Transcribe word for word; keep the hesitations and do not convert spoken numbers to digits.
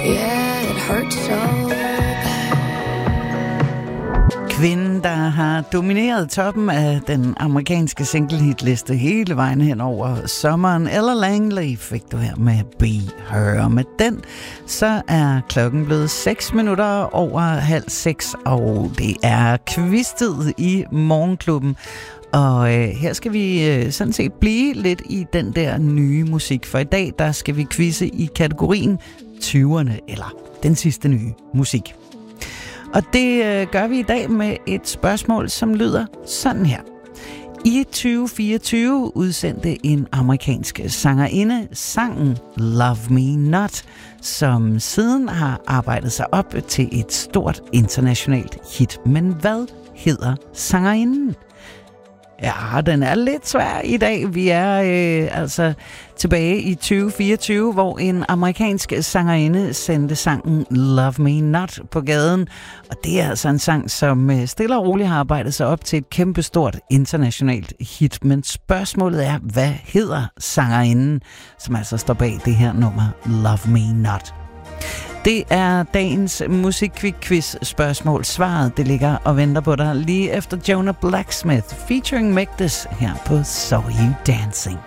Yeah, it hurts so bad. Kvinden, der har domineret toppen af den amerikanske singlehitliste hele vejen hen over sommeren, Ella Langley, fik du her med Be Her. Og med den, så er klokken blevet seks minutter over halv seks, og det er quiz-tid i Morgenklubben. Og øh, her skal vi øh, sådan set blive lidt i den der nye musik, for i dag, der skal vi quizze i kategorien tyverne, eller den sidste nye musik. Og det øh, gør vi i dag med et spørgsmål, som lyder sådan her. I tyve fireogtyve udsendte en amerikansk sangerinde sangen Love Me Not, som siden har arbejdet sig op til et stort internationalt hit. Men hvad hedder sangerinden? Ja, den er lidt svær i dag. Vi er øh, altså tilbage i tyve fireogtyve, hvor en amerikansk sangerinde sendte sangen Love Me Not på gaden. Og det er altså en sang, som øh, stille og roligt har arbejdet sig op til et kæmpestort internationalt hit. Men spørgsmålet er, hvad hedder sangerinden, som altså står bag det her nummer Love Me Not? Det er dagens musikquiz spørgsmål. Svaret, det ligger og venter på dig lige efter Jonah Blacksmith featuring Megdis her på So You Dancing.